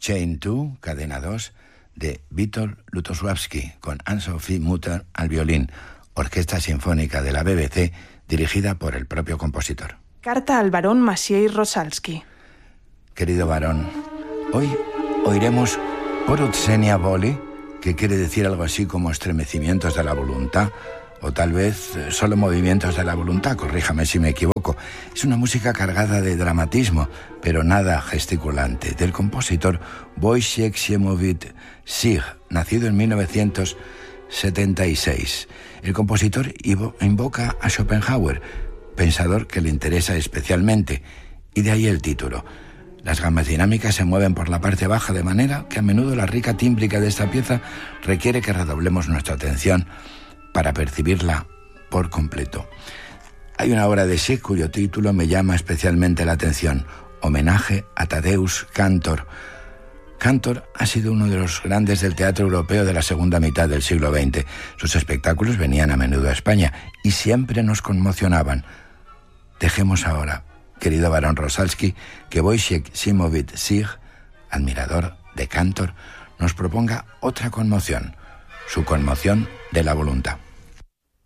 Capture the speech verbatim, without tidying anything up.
Chain dos, Cadena dos, de Witold Lutosławski, con Anne-Sophie Mutter al violín, Orquesta Sinfónica de la B B C, dirigida por el propio compositor. Carta al barón Maciej Rosalski. Querido barón, hoy oiremos Poruczenia Woli, que quiere decir algo así como estremecimientos de la voluntad, o tal vez solo movimientos de la voluntad, corríjame si me equivoco. Es una música cargada de dramatismo, pero nada gesticulante, del compositor Wojciech Siemowit Sig, nacido en mil novecientos setenta y seis. El compositor invoca a Schopenhauer, pensador que le interesa especialmente, y de ahí el título. Las gamas dinámicas se mueven por la parte baja, de manera que a menudo la rica tímbrica de esta pieza requiere que redoblemos nuestra atención para percibirla por completo. Hay una obra de Sig cuyo título me llama especialmente la atención: Homenaje a Tadeusz Kantor. Kantor ha sido uno de los grandes del teatro europeo de la segunda mitad del siglo veinte. Sus espectáculos venían a menudo a España y siempre nos conmocionaban. Dejemos ahora, querido barón Rosalski, que Wojciech Siemowit Sig, admirador de Kantor, nos proponga otra conmoción, su conmoción de la voluntad.